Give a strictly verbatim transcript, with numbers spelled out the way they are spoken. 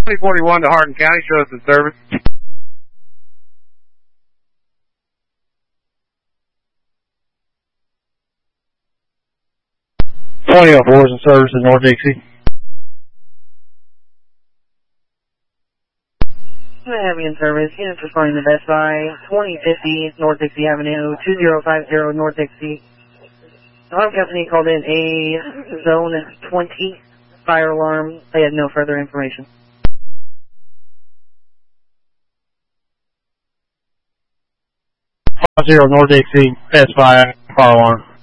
twenty forty-one to Hardin County, show us in service. twenty oh four is in service in North Dixie. I have you in service. Units responding to Best Buy, twenty fifty North Dixie Avenue, two zero five zero North Dixie. The alarm company called in a zone twenty fire alarm. They had no further information. five zero North Dixie, Best Buy, fire alarm.